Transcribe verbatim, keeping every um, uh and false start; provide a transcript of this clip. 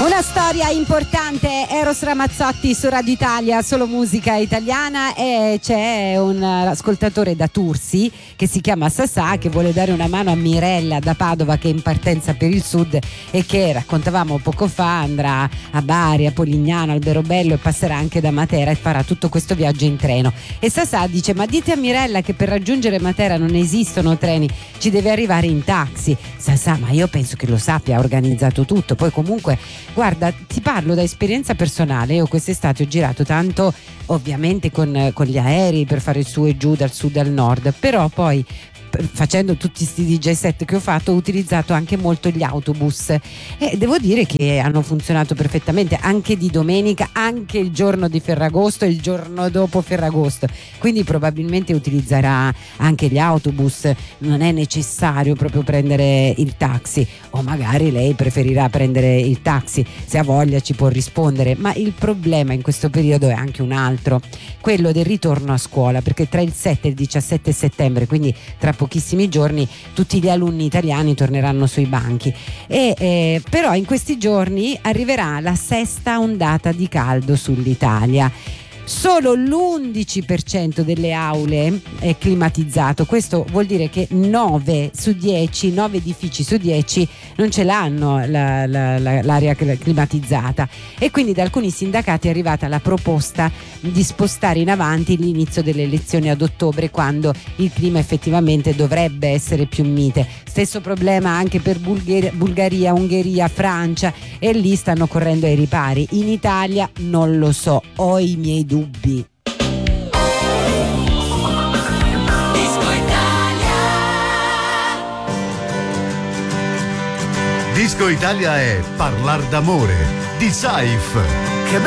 Una storia importante, Eros Ramazzotti su Radio Italia, solo musica italiana, e c'è un ascoltatore da Tursi che si chiama Sasà che vuole dare una mano a Mirella da Padova che è in partenza per il sud e che, raccontavamo poco fa, andrà a Bari, a Polignano, Alberobello e passerà anche da Matera e farà tutto questo viaggio in treno. E Sasà dice: ma dite a Mirella che per raggiungere Matera non esistono treni, ci deve arrivare in taxi. Sasà: ma io penso che lo sappia, ha organizzato tutto. Poi comunque, guarda, ti parlo da esperienza personale. Io quest'estate ho girato tanto, ovviamente con, con gli aerei per fare su e giù dal sud al nord, però poi facendo tutti questi D J set che ho fatto ho utilizzato anche molto gli autobus e devo dire che hanno funzionato perfettamente anche di domenica, anche il giorno di Ferragosto e il giorno dopo Ferragosto, quindi probabilmente utilizzerà anche gli autobus, non è necessario proprio prendere il taxi, o magari lei preferirà prendere il taxi, se ha voglia ci può rispondere. Ma il problema in questo periodo è anche un altro, quello del ritorno a scuola, perché tra il sette e il diciassette settembre, quindi tra pochissimi giorni, tutti gli alunni italiani torneranno sui banchi e eh, però in questi giorni arriverà la sesta ondata di caldo sull'Italia. Solo l'undici per cento delle aule è climatizzato, questo vuol dire che nove su dieci, nove edifici su dieci non ce l'hanno la, la, la, l'aria climatizzata, e quindi da alcuni sindacati è arrivata la proposta di spostare in avanti l'inizio delle lezioni ad ottobre, quando il clima effettivamente dovrebbe essere più mite. Stesso problema anche per Bulgaria, Bulgaria, Ungheria, Francia, e lì stanno correndo ai ripari. In Italia non lo so, ho i miei dubbi. Disco Italia. Disco Italia è Parlar d'amore di Saif.